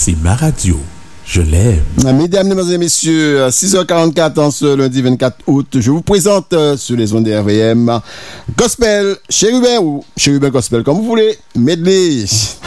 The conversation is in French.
c'est ma radio. Je l'aime. Mesdames, mesdemoiselles et messieurs, 6h44 en ce lundi 24 août, je vous présente sur les ondes RVM Gospel, Chérubin ou Chérubin Gospel, comme vous voulez, medley.